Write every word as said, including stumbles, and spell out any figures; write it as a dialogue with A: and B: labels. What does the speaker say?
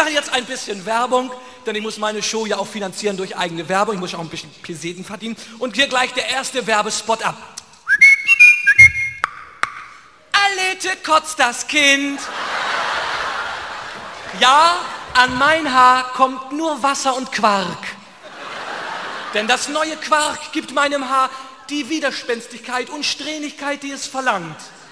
A: mache jetzt ein bisschen Werbung, denn ich muss meine Show ja auch finanzieren durch eigene Werbung. Ich muss auch ein bisschen Peseten verdienen. Und hier gleich der erste Werbespot ab. Alete kotzt das Kind. Ja, an mein Haar kommt nur Wasser und Quark. Denn das neue Quark gibt meinem Haar die Widerspenstigkeit und Strähnigkeit, die es verlangt.